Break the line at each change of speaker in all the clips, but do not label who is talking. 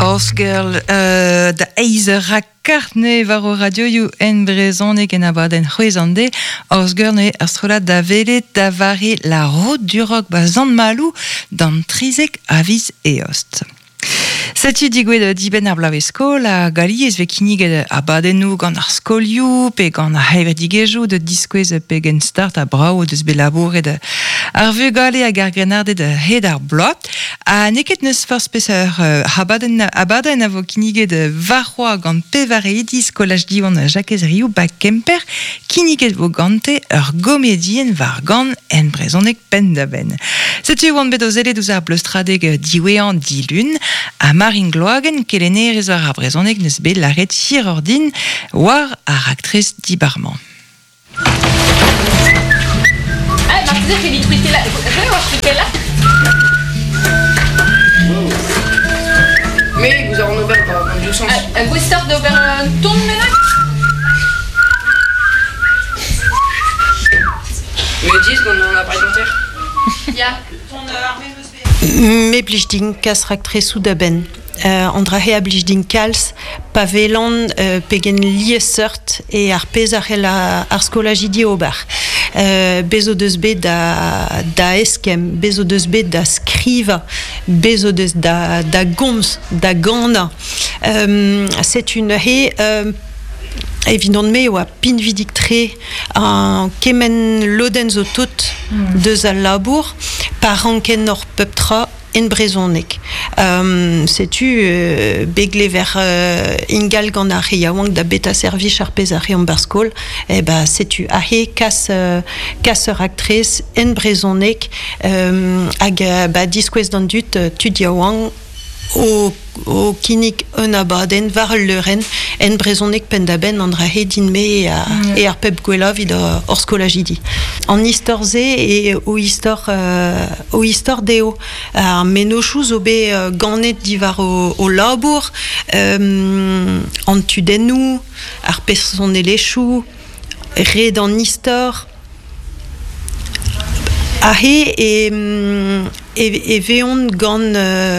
Osgirl da eizera kartne var o radio you en brezonek en abaden c'hwezande Osgirl ne astrola da velet da vari la route du rock ba zan malou dan trizek avis eost. Setu digwe diben ar blav skol a gali ez ve kinig abadennou gant ar skolioù pe gant ar hever digejou de diskwez pe gen start a brao deus be labour et ar vugale hag ar grenardet het ar bloa a neket neus forz pez abaden a vo kinig varroa gant pe vareidi skolaj diwan jakez riou ba kemper kinig vo gante ur gomedien var gant en brezonek pen da ben. Setu oan bet o zelet ouz ar bleustradeg diwean dilun a Marin Gloagen kelene rezar ar brezonek neus bet laret hir ordin war ar aktrez dibarman.
Marteze fait des trucs là. Je vais voir ce là.
Mais vous avez ouvert dans le sens.
Un coup start d'ouvrir un ton là.
Me disent qu'on en a pas dentaire.
Ja.
Me blijding kas raktresoù da ben. Andrahe a blijding kalz, pavelan pegen lieseurt e ar pez ar skolajidi ober. Bezo deus bet da eskem, bezo deus bet da skriva, bezo deus da gomz, da gana. C'est une évidemment me oa pinvidik tre an kemen loden zo tout deus al labour par anken nor peptra en brezonek. Setu begle ver ingal gant ar yaouank da beta servich ar pez ar reom barskol, setu ahe kas ur aktrez en brezonek hag diskwez d'an dut tud yaouank o kinik un abaden var leuren en brezonek pendaben an drahe din me e ar pep gwella vid ur skolajidi. An istorze e o istor deo. Ar menochou zo be ganet divar o labour, an tudennou, ar personelechou, red an istor. Ahe e veon gant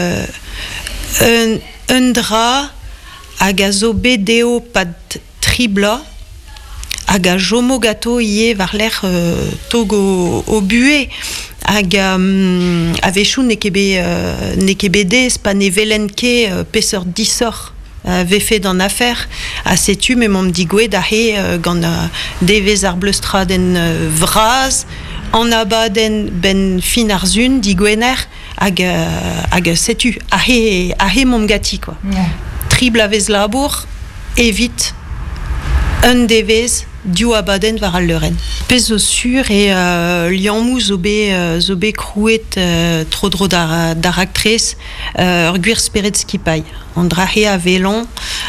un dra hag a zo bet deo pad tribla hag a jomo gato ie var l'er tog o bue hag a vechou ne kebe dez pa ne velenke peseur disor vefe d'an afer a setu me mom digwe dahe gant devez ar bleustraden vraz an abaden ben fin ar zun digwener hag setu ahe mom gati quoi. Yeah. Tribl avez labour evit un devez diou abaden var al leuren. Pez zo sur e liamou zo be krouet tro dro dar aktrez ur gwir speret skipai. An drahe a velon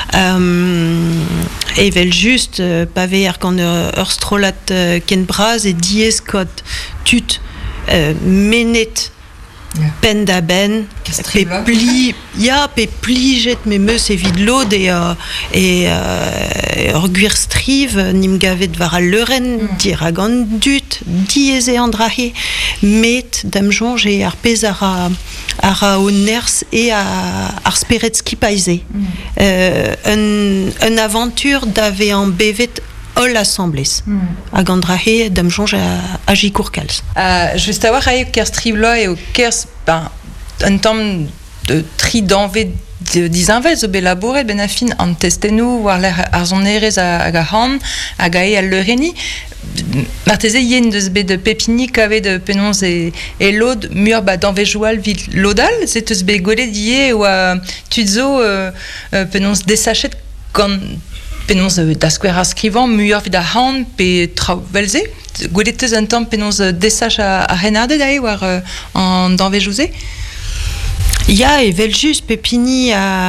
evel just pave ar gant ur strolat ken braz e diez kot tut menet pen da ben pe plijet me meus evit lod ur gwir striv nim gavet var al leuren dir a gant dut diez e an drahe met dam jonge e ar pez ara o ners e ar speret skipaize. Un aventur d'ave an bevet ol assemblez. Hag an drahe dam jonge a jikour kalz.
Just a war ae kers tribla e o kers un tamm de tri danvet dizinvel zo be labouret ben a fin an testennou war l'er ar zonerez hag a han hag a e al leureni. Marteze yen deus bet de pepini kavet de penonz e lod mur danvejoual vid lodal, c'est eus bet golet die oa tudzo penonz desachet gant penonz da skwer ar skrivan mur vid a han pe travelze golet eus un tamm penonz desach a renardet ae war an danvejouze.
Ya evel just pepini a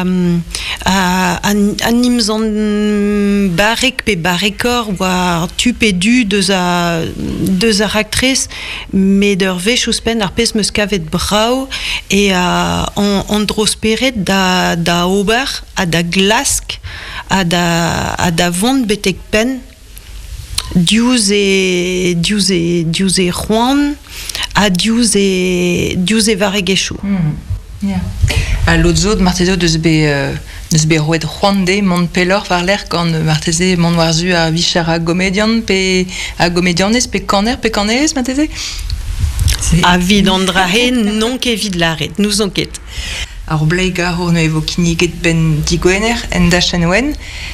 nimz an barek pe barekor war tu pe du deus ar aktrez met ur vechous pen ar pez meus kavet brao e an drosperet da ober a da glask a da vont betek pen diouz e c'hoant a diouz e varegechou.
Yeah. À l'autre martezo de se roed Juande Montpelor var l'air quand marteze Montwarzu a vichar a gomedian a gomedianes pe caner marteze.
A vid andrahe non ket vid laret, nous enquête.
Ar bleiga hor no evo kiniget ben digoener en da chenwen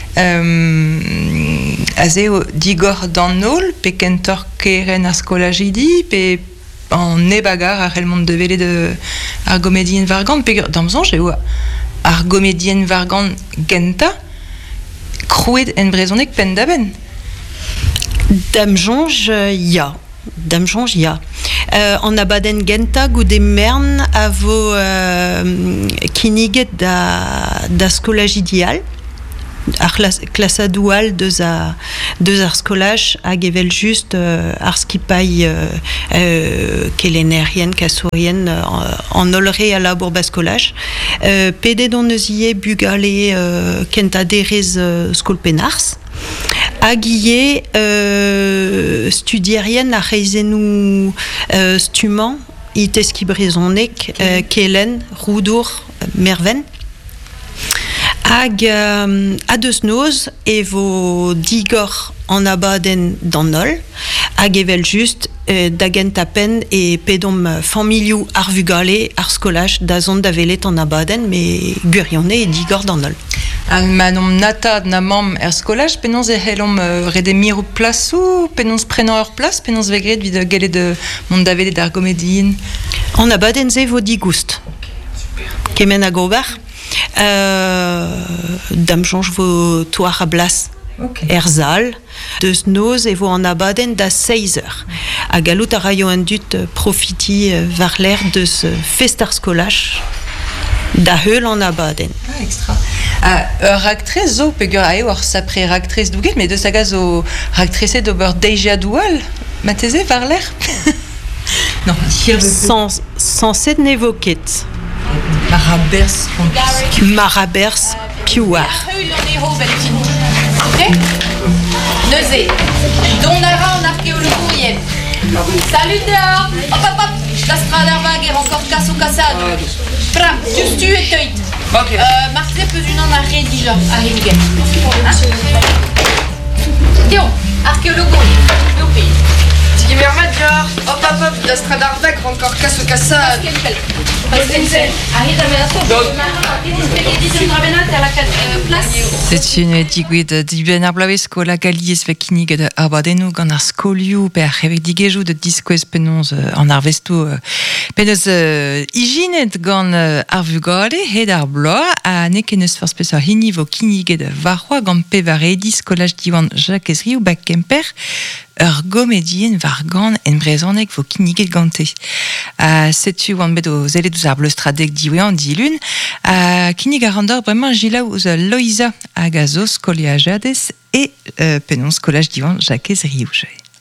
aze digor dan nol pe kentor keren ar skolajidi pe en nebagar ar helmont de vele de ar gomedien vargan pe damzon eo ar gomedien vargan genta krouet en brezonek pen da ben.
Damjonj ya. Damjonj ya. En abaden genta goude mern a vo kiniget da skolaj ideal ar klasa doual deus ar skolaj hag evel just ar skipai kelenerien kasourien en olre a labour baskolaj pede don eus ie bugale kenta derez skolpenars hag ie studierien a reizenou stuman iteski brezonek kelen roudour merven hag a deus noz evo digor en abaden dan nol hag evel just dagent a pen e pedom familioù ar vugale ar skolaj da zont da velet en abaden me gurione e digor dan nol.
Manom natad na mam skolaj penons e helom rede mirou plasou penons prenan ur plas penons vegret vid gele de mont da velet ar gomedien.
En abaden ze vo digoust. Kemen a gobar. Damjonj vo toar a blas erzal deus noz e vo an abaden da 6 eur. A galout a raio an dut profiti var l'air deus fest ar skolaj da heul an abaden.
Ah, extra. Ur raktrez zo pegur a eo ar sapre raktrez douget, mais deus hag zo raktrezet d'ober deja doual, mateze var l'air. Non,
sans set nevoket. Marabers piouar.
Ok? Neuze. Donnara en archéologie. Salut dehors. Hop hop hop. La strada vague est encore casse ou cassade. Pram, juste tu et teuit.
Ok.
Marquez peu d'une en arrêt déjà à Hemgen. Théo, archéologie. Au pays.
Tiki mermadjar. Hop hop hop. La strada vague encore casse ou cassade.
C'est une digwid diben ar blavesko la galiez ve kinig de abadenou gant ar skolioù pe ar c'hevek digejou de diskwez penons an ar vestou peneus ijinet gant ar vugale het ar bloa a nekenez forz peus ar hini vo kinig de varroa gant pe var edi skolaj diwan jakezri ou bak kemper ur gomedien vargan en brezonek vo kiniget gante. Setu wan bet o zele douz ar bleustradek diwean dilun, kinig ar andor bremañ jila ouz Loïsa hag a zo skoliajadez e penons skolaj diwan jakez riouje.